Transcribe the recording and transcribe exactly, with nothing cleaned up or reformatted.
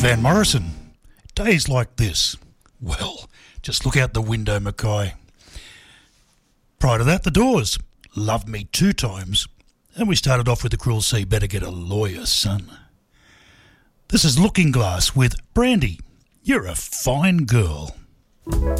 Van Morrison. Days like this. Well, just look out the window, Mackay. Prior to that, The Doors. Loved Me Two Times. And we started off with The Cruel Sea, Better Get a Lawyer, Son. This is Looking Glass with Brandy. You're a fine girl.